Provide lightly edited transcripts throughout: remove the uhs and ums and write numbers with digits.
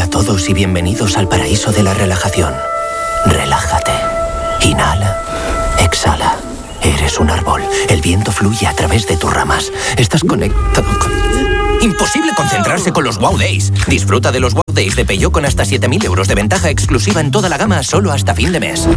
Hola a todos y bienvenidos al paraíso de la relajación. Relájate. Inhala. Exhala. Eres un árbol. El viento fluye a través de tus ramas. Estás conectado con... Imposible concentrarse con los Wow Days. Disfruta de los Wow Days de Peugeot con hasta 7.000 euros de ventaja exclusiva en toda la gama solo hasta fin de mes.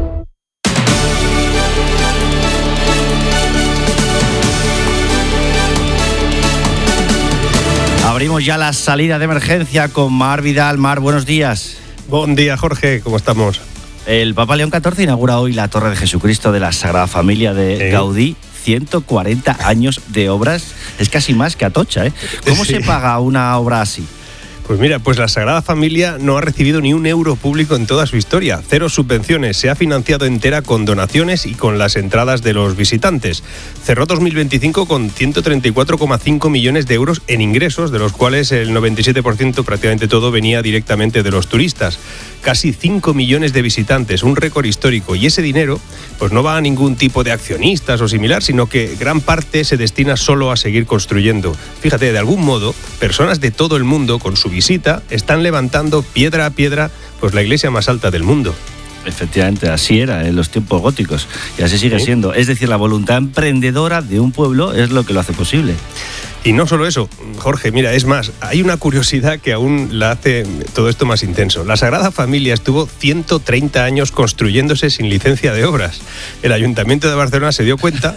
Abrimos ya la salida de emergencia con Mar Vidal. Mar, buenos días. Buen día, Jorge. ¿Cómo estamos? El Papa León XIV inaugura hoy la Torre de Jesucristo de la Sagrada Familia de Gaudí. 140 años de obras. Es casi más que Atocha, ¿eh? ¿Cómo se paga una obra así? Pues mira, pues la Sagrada Familia no ha recibido ni un euro público en toda su historia. 0 subvenciones. Se ha financiado entera con donaciones y con las entradas de los visitantes. Cerró 2025 con 134,5 millones de euros en ingresos, de los cuales el 97%, prácticamente todo, venía directamente de los turistas. Casi 5 millones de visitantes, un récord histórico. Y ese dinero pues no va a ningún tipo de accionistas o similar, sino que gran parte se destina solo a seguir construyendo. Fíjate, de algún modo, personas de todo el mundo, con su visita, están levantando piedra a piedra pues la iglesia más alta del mundo. Efectivamente, así era en los tiempos góticos y así sigue siendo. Es decir, la voluntad emprendedora de un pueblo es lo que lo hace posible. Y no solo eso, Jorge, mira, es más, hay una curiosidad que aún la hace todo esto más intenso. La Sagrada Familia estuvo 130 años construyéndose sin licencia de obras. El Ayuntamiento de Barcelona se dio cuenta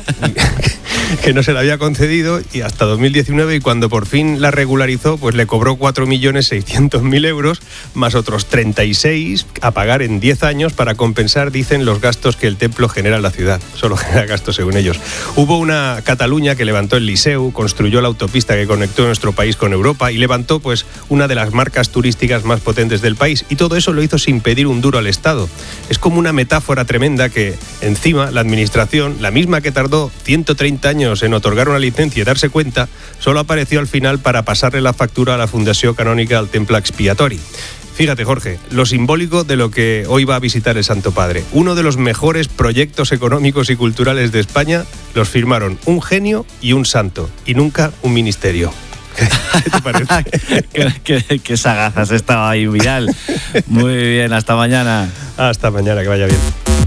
que no se la había concedido y hasta 2019, y cuando por fin la regularizó, pues le cobró 4.600.000 euros más otros 36 a pagar en 10 años para compensar, dicen, los gastos que el templo genera en la ciudad. Solo genera gastos según ellos. Hubo una Cataluña que levantó el Liceu, construyó la autopista que conectó nuestro país con Europa y levantó pues una de las marcas turísticas más potentes del país, y todo eso lo hizo sin pedir un duro al Estado. Es como una metáfora tremenda que encima la administración, la misma que tardó 130 años en otorgar una licencia y darse cuenta, solo apareció al final para pasarle la factura a la Fundació Canònica al Temple Expiatori. Fíjate, Jorge, lo simbólico de lo que hoy va a visitar el Santo Padre. Uno de los mejores proyectos económicos y culturales de España los firmaron un genio y un santo, y nunca un ministerio. ¿Qué te parece? Qué sagaz has estado ahí, Vidal. Muy bien, hasta mañana. Hasta mañana, que vaya bien.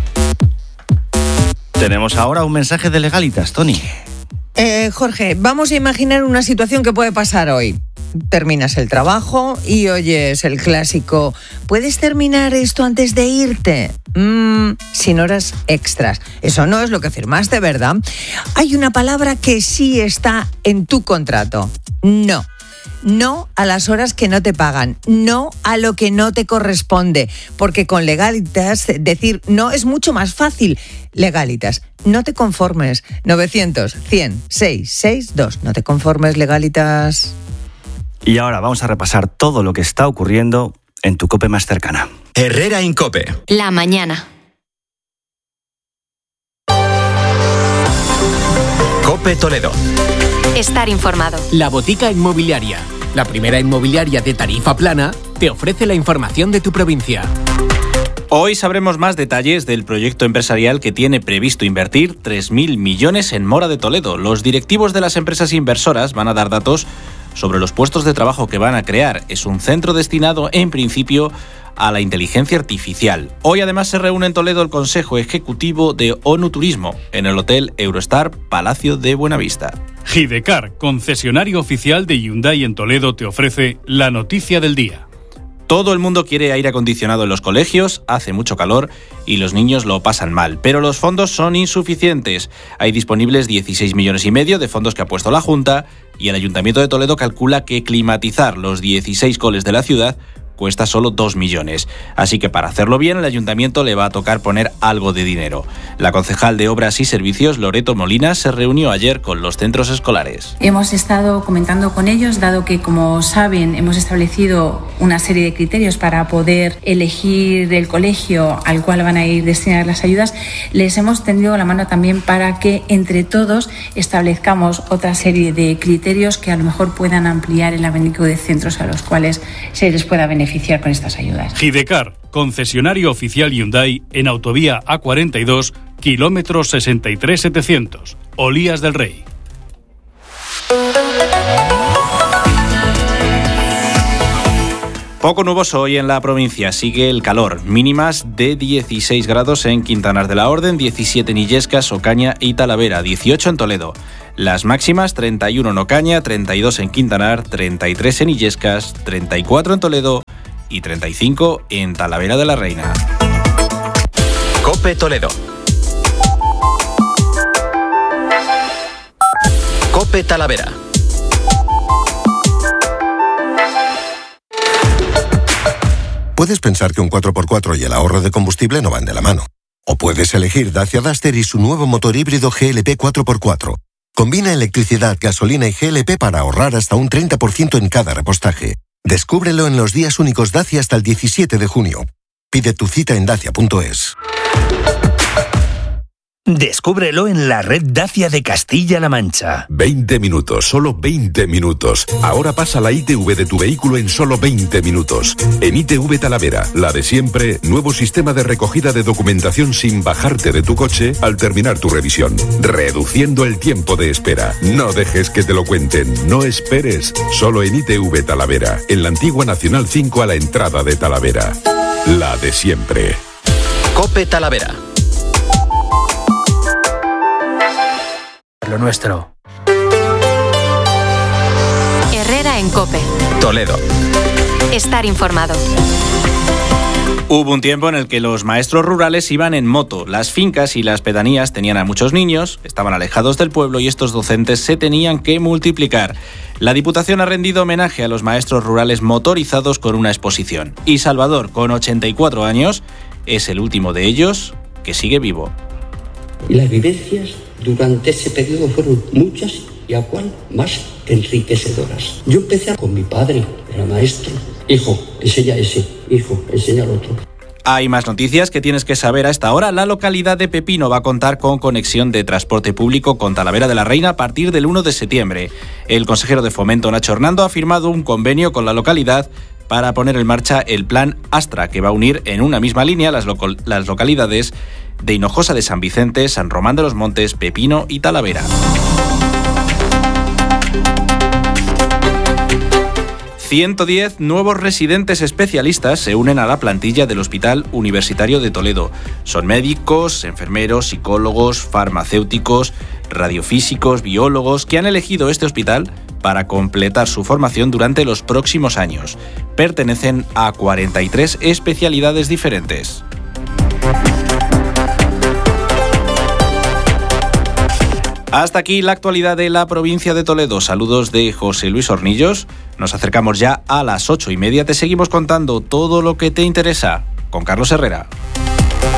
Tenemos ahora un mensaje de Legalitas, Tony. Jorge, vamos a imaginar una situación que puede pasar hoy. Terminas el trabajo y oyes el clásico: ¿puedes terminar esto antes de irte? Sin horas extras. Eso no es lo que firmaste, ¿verdad? Hay una palabra que sí está en tu contrato. No. No a las horas que no te pagan, no a lo que no te corresponde, porque con Legalitas decir no es mucho más fácil. Legalitas, no te conformes. 900-100-662. No te conformes, Legalitas. Y ahora vamos a repasar todo lo que está ocurriendo en tu COPE más cercana. Herrera Incope. La mañana. COPE Toledo. Estar informado. La Botica Inmobiliaria, la primera inmobiliaria de tarifa plana, te ofrece la información de tu provincia. Hoy sabremos más detalles del proyecto empresarial que tiene previsto invertir 3.000 millones en Mora de Toledo. Los directivos de las empresas inversoras van a dar datos sobre los puestos de trabajo que van a crear. Es un centro destinado, en principio, a la inteligencia artificial. Hoy además se reúne en Toledo el Consejo Ejecutivo de ONU Turismo en el Hotel Eurostar Palacio de Buenavista. Gidecar, concesionario oficial de Hyundai en Toledo, te ofrece la noticia del día. Todo el mundo quiere aire acondicionado en los colegios, hace mucho calor y los niños lo pasan mal, pero los fondos son insuficientes. Hay disponibles 16,5 millones de fondos que ha puesto la Junta, y el Ayuntamiento de Toledo calcula que climatizar los 16 coles de la ciudad cuesta solo 2 millones. Así que para hacerlo bien, el Ayuntamiento le va a tocar poner algo de dinero. La concejal de Obras y Servicios, Loreto Molina, se reunió ayer con los centros escolares. Hemos estado comentando con ellos, dado que, como saben, hemos establecido una serie de criterios para poder elegir el colegio al cual van a ir destinadas las ayudas. Les hemos tendido la mano también para que entre todos establezcamos otra serie de criterios que a lo mejor puedan ampliar el abanico de centros a los cuales se les pueda beneficiar con estas ayudas. Gidecar, concesionario oficial Hyundai en autovía A42, kilómetro 63700, Olías del Rey. Poco nuboso hoy en la provincia, sigue el calor. Mínimas de 16 grados en Quintanar de la Orden, 17 en Illescas, Ocaña y Talavera, 18 en Toledo. Las máximas 31 en Ocaña, 32 en Quintanar, 33 en Illescas, 34 en Toledo y 35 en Talavera de la Reina. COPE Toledo. COPE Talavera. Puedes pensar que un 4x4 y el ahorro de combustible no van de la mano. O puedes elegir Dacia Duster y su nuevo motor híbrido GLP 4x4. Combina electricidad, gasolina y GLP para ahorrar hasta un 30% en cada repostaje. Descúbrelo en los días únicos Dacia hasta el 17 de junio. Pide tu cita en dacia.es. Descúbrelo en la red Dacia de Castilla-La Mancha. 20 minutos, solo 20 minutos. Ahora pasa la ITV de tu vehículo en solo 20 minutos. En ITV Talavera, la de siempre, nuevo sistema de recogida de documentación sin bajarte de tu coche al terminar tu revisión, reduciendo el tiempo de espera. No dejes que te lo cuenten, no esperes. Solo en ITV Talavera, en la antigua Nacional 5 a la entrada de Talavera. La de siempre. COPE Talavera. Lo nuestro. Herrera en COPE. Toledo. Estar informado. Hubo un tiempo en el que los maestros rurales iban en moto. Las fincas y las pedanías tenían a muchos niños, estaban alejados del pueblo y estos docentes se tenían que multiplicar. La Diputación ha rendido homenaje a los maestros rurales motorizados con una exposición. Y Salvador, con 84 años, es el último de ellos que sigue vivo. Y las vivencias durante ese periodo fueron muchas y a cual más enriquecedoras. Yo empecé con mi padre, era maestro. Hijo, enseña ese. Hijo, enseña al otro. Hay más noticias que tienes que saber a esta hora. La localidad de Pepino va a contar con conexión de transporte público con Talavera de la Reina a partir del 1 de septiembre. El consejero de Fomento, Nacho Hernando, ha firmado un convenio con la localidad para poner en marcha el plan Astra, que va a unir en una misma línea las localidades de Hinojosa de San Vicente, San Román de los Montes, Pepino y Talavera. 110 nuevos residentes especialistas se unen a la plantilla del Hospital Universitario de Toledo. Son médicos, enfermeros, psicólogos, farmacéuticos, radiofísicos, biólogos que han elegido este hospital para completar su formación durante los próximos años. Pertenecen a 43 especialidades diferentes. Hasta aquí la actualidad de la provincia de Toledo. Saludos de José Luis Hornillos. Nos acercamos ya a las 8:30. Te seguimos contando todo lo que te interesa con Carlos Herrera.